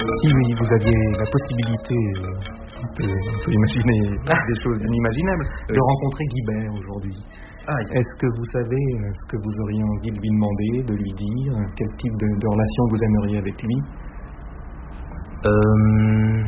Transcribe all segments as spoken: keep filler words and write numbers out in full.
Si vous aviez la possibilité, on peut, on peut imaginer des choses inimaginables, oui. de rencontrer Guibert aujourd'hui, ah, est-ce que vous savez ce que vous auriez envie de lui demander, de lui dire, quel type de, de relation vous aimeriez avec lui? euh...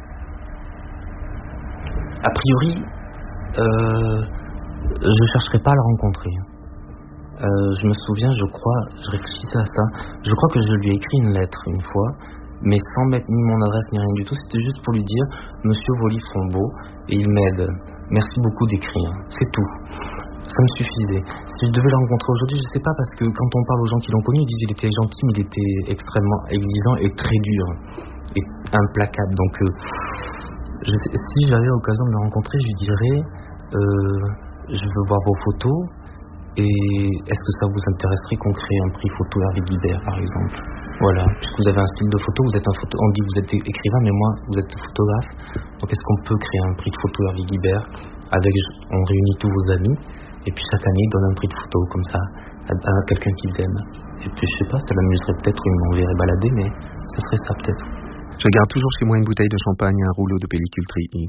A priori, euh, je ne chercherai pas à le rencontrer. Euh, je me souviens, je crois, je réfléchissais à ça, je crois que je lui ai écrit une lettre une fois, mais sans mettre ni mon adresse ni rien du tout, c'était juste pour lui dire « Monsieur, vos livres sont beaux et ils m'aident. Merci beaucoup d'écrire. » C'est tout. Ça me suffisait. Si je devais le rencontrer aujourd'hui, je ne sais pas, parce que quand on parle aux gens qui l'ont connu, ils disent qu'il était gentil, mais il était extrêmement exigeant et très dur et implacable. Donc... Euh, Je sais, si j'avais l'occasion de le rencontrer, je lui dirais euh, je veux voir vos photos et est-ce que ça vous intéresserait qu'on crée un prix photo Hervé Guibert par exemple? Voilà, puisque vous avez un style de photo, vous êtes un photo, on dit que vous êtes écrivain, mais moi vous êtes photographe, donc est-ce qu'on peut créer un prix de photo Hervé Guibert avec, on réunit tous vos amis et puis chaque année il donne un prix de photo comme ça à, à quelqu'un qu'ils aiment. Et puis je sais pas, ça l'amuserait peut-être ou il m'enverrait balader, mais ça serait ça peut-être. Je garde toujours chez moi une bouteille de champagne et un rouleau de pellicule tri X.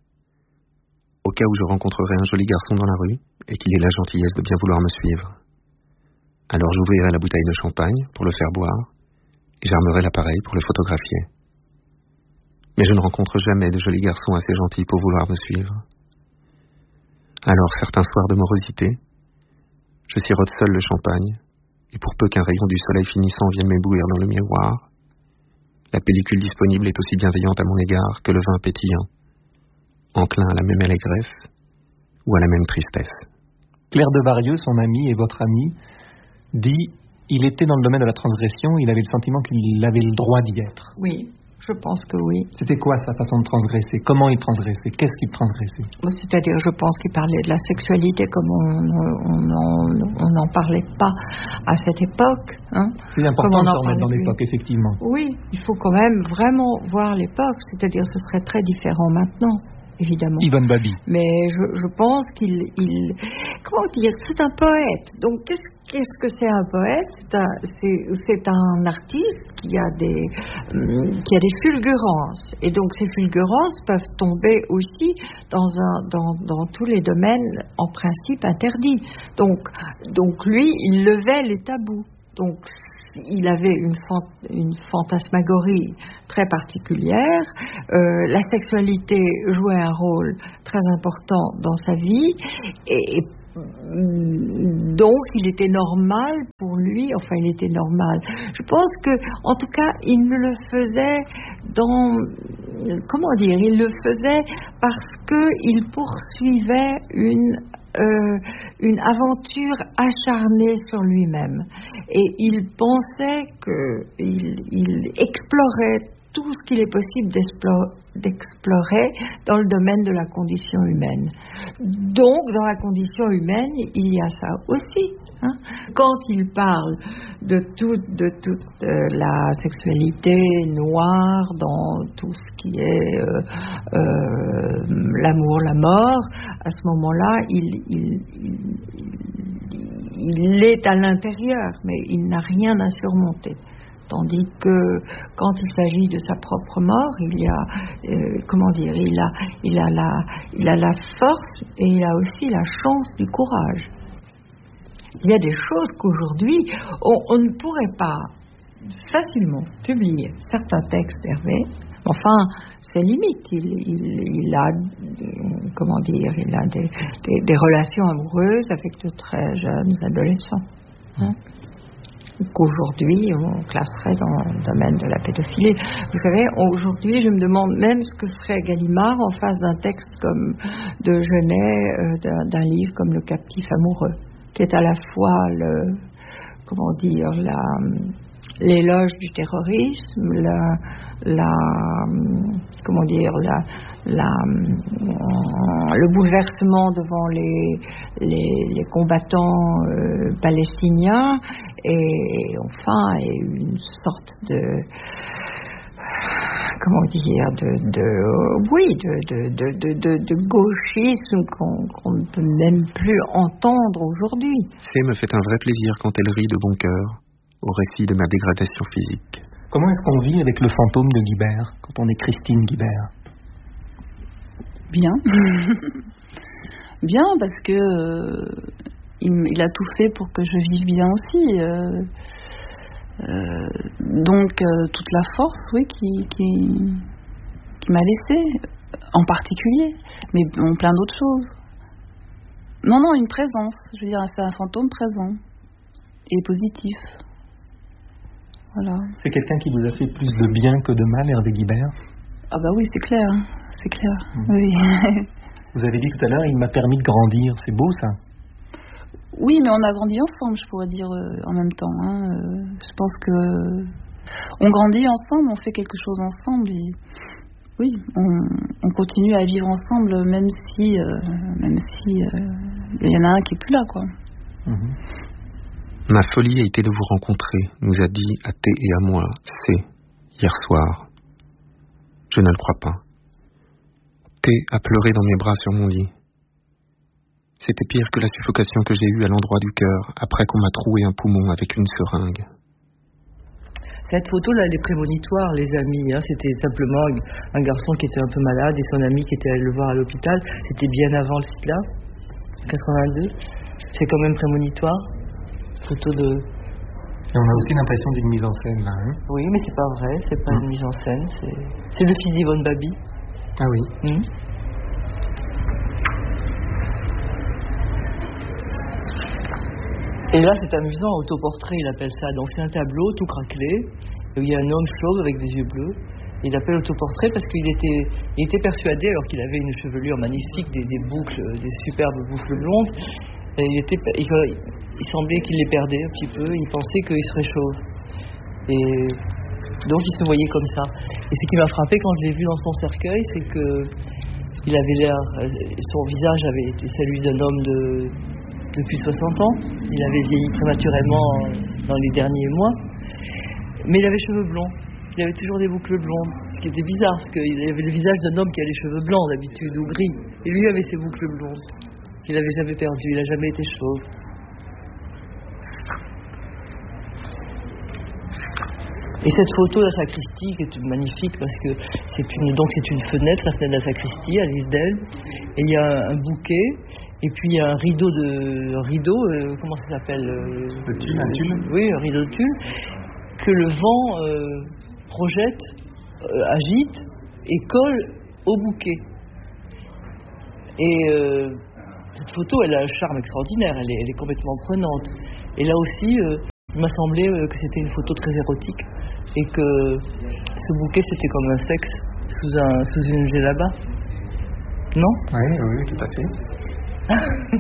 Au cas où je rencontrerai un joli garçon dans la rue et qu'il ait la gentillesse de bien vouloir me suivre. Alors j'ouvrirai la bouteille de champagne pour le faire boire et j'armerai l'appareil pour le photographier. Mais je ne rencontre jamais de jolis garçons assez gentils pour vouloir me suivre. Alors certains soirs de morosité, je sirote seul le champagne et pour peu qu'un rayon du soleil finissant vienne m'éblouir dans le miroir, la pellicule disponible est aussi bienveillante à mon égard que le vin pétillant, enclin à la même allégresse ou à la même tristesse. Claire de Varieux, son amie et votre amie, dit « Il était dans le domaine de la transgression, il avait le sentiment qu'il avait le droit d'y être. » Oui, je pense que oui. C'était quoi sa façon de transgresser? Comment il transgressait? Qu'est-ce qu'il transgressait? C'est-à-dire, je pense qu'il parlait de la sexualité comme on n'en parlait pas à cette époque. Hein. C'est important de se remettre dans l'époque, effectivement. Oui, il faut quand même vraiment voir l'époque. C'est-à-dire, ce serait très différent maintenant, évidemment. Yvonne Babi. Mais je, je pense qu'il... Il, comment dire? C'est un poète. Donc, qu'est-ce Qu'est-ce que c'est un poète? C'est un, c'est, c'est un artiste qui a des, hum, qui a des fulgurances. Et donc ces fulgurances peuvent tomber aussi dans, un, dans, dans tous les domaines en principe interdits. Donc, donc lui, il levait les tabous. Donc il avait une, fant, une fantasmagorie très particulière. Euh, la sexualité jouait un rôle très important dans sa vie. Et, et donc il était normal pour lui, enfin il était normal. Je pense que, en tout cas, il ne le faisait dans, comment dire, il le faisait parce qu'il poursuivait une, euh, une aventure acharnée sur lui-même. Et il pensait qu'il il explorait tout ce qu'il est possible d'explorer dans le domaine de la condition humaine. Donc, dans la condition humaine, il y a ça aussi. Hein. Quand il parle de, tout, de toute euh, la sexualité noire, dans tout ce qui est euh, euh, l'amour, la mort, à ce moment-là, il, il, il, il est à l'intérieur, mais il n'a rien à surmonter. Tandis que quand il s'agit de sa propre mort, il y a, euh, comment dire, il a, il a la, il a la force et il a aussi la chance du courage. Il y a des choses qu'aujourd'hui, on, on ne pourrait pas facilement publier certains textes d'Hervé. Enfin, c'est limite. Il, il, il a, comment dire, il a des, des, des relations amoureuses avec de très jeunes adolescents. Hein? Qu'aujourd'hui on classerait dans le domaine de la pédophilie. Vous savez, aujourd'hui je me demande même ce que ferait Gallimard en face d'un texte comme de Genet, euh, d'un, d'un livre comme Le Captif amoureux, qui est à la fois le, comment dire, la, l'éloge du terrorisme, la, la, comment dire, la, la, le bouleversement devant les, les, les combattants euh, palestiniens et enfin et une sorte de, comment dire, de, de oui, de, de, de, de, de, de gauchisme qu'on, qu'on ne peut même plus entendre aujourd'hui. C me fait un vrai plaisir quand elle rit de bon cœur au récit de ma dégradation physique. Comment est-ce qu'on vit avec le fantôme de Guibert, quand on est Christine Guibert? Bien. Bien, parce que euh, il, il a tout fait pour que je vive bien aussi. Euh, euh, donc, euh, toute la force, oui, qui, qui, qui m'a laissée, en particulier, mais en plein d'autres choses. Non, non, une présence. Je veux dire, c'est un fantôme présent et positif. Voilà. C'est quelqu'un qui vous a fait plus de bien que de mal, Hervé Guibert? Ah bah oui, c'est clair, c'est clair, mmh. Oui. Vous avez dit tout à l'heure, il m'a permis de grandir, c'est beau ça? Oui, mais on a grandi ensemble, je pourrais dire, euh, en même temps. Hein. Euh, je pense que on grandit ensemble, on fait quelque chose ensemble, et oui, on, on continue à vivre ensemble, même si, euh, même si euh, il y en a un qui est plus là, quoi. Mmh. Ma folie a été de vous rencontrer, nous a dit à T et à moi, C, hier soir. Je ne le crois pas. T a pleuré dans mes bras sur mon lit. C'était pire que la suffocation que j'ai eue à l'endroit du cœur, après qu'on m'a troué un poumon avec une seringue. Cette photo-là, elle est prémonitoire, les amis. Hein. C'était simplement un garçon qui était un peu malade et son ami qui était allé le voir à l'hôpital. C'était bien avant le site-là, quatre-vingt-deux. C'est quand même prémonitoire. Photo de... Et on a aussi l'impression d'une mise en scène, là. Hein. Oui, mais c'est pas vrai, c'est pas mmh. une mise en scène. C'est, c'est le fils d'Yvonne Baby. Ah oui. Mmh. Et là, c'est amusant, autoportrait, il appelle ça. Donc c'est un tableau tout craquelé, où il y a un homme chauve avec des yeux bleus. Il appelle autoportrait parce qu'il était, il était persuadé, alors qu'il avait une chevelure magnifique, des, des boucles, des superbes boucles blondes, et il, était, il, il semblait qu'il les perdait un petit peu, il pensait qu'il serait chauve. Et donc il se voyait comme ça. Et ce qui m'a frappé quand je l'ai vu dans son cercueil, c'est que il avait l'air, son visage avait été celui d'un homme de, de plus de soixante ans. Il avait vieilli prématurément dans les derniers mois, mais il avait cheveux blonds. Il avait toujours des boucles blondes, ce qui était bizarre, parce qu'il avait le visage d'un homme qui a les cheveux blancs d'habitude, ou gris. Et lui avait ses boucles blondes. Il n'avait jamais perdu, il n'a jamais été chauve. Et cette photo de la sacristie qui est magnifique parce que c'est une, donc c'est une fenêtre, la fenêtre de la sacristie à l'île d'Elbe, et il y a un bouquet, et puis il y a un rideau de un rideau, euh, comment ça s'appelle euh, Le tulle, un tulle. Oui, un rideau de tulle que le vent euh, projette, euh, agite et colle au bouquet. Et euh, cette photo, elle a un charme extraordinaire, elle est, elle est complètement prenante. Et là aussi, euh, il m'a semblé euh, que c'était une photo très érotique et que ce bouquet, c'était comme un sexe sous, un, sous une djellaba. Non ? Oui, oui, tout à fait.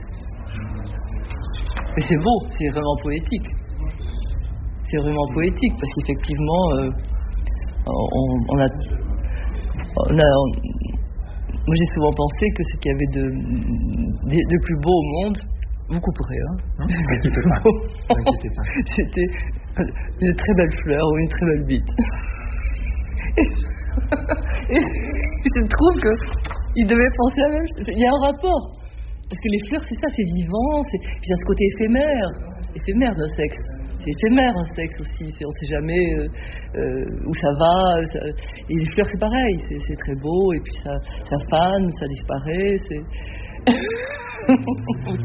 Mais c'est beau, c'est vraiment poétique. C'est vraiment poétique parce qu'effectivement, euh, on, on a... On a on, moi, j'ai souvent pensé que ce qu'il y avait de, de, de plus beau au monde, vous couperez, hein, non, n'inquiétez pas. N'inquiétez pas. C'était une très belle fleur ou une très belle bite. Et, et je trouve qu'il devait penser à la même chose. Il y a un rapport. Parce que les fleurs, c'est ça, c'est vivant, c'est, il y a ce côté éphémère, éphémère d'un sexe. C'est éphémère un sexe aussi, c'est, on ne sait jamais euh, euh, où ça va. Ça, et les fleurs, c'est pareil, c'est, c'est très beau, et puis ça, ça fane, ça disparaît. C'est...